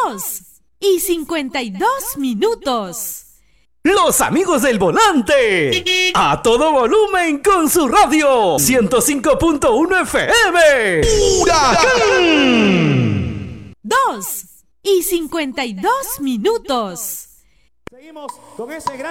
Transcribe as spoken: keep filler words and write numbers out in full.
dos y cincuenta y dos minutos. Los amigos del volante, a todo volumen con su radio, ciento cinco punto uno F M. ¡Huracán! dos y cincuenta y dos minutos. Seguimos con ese gran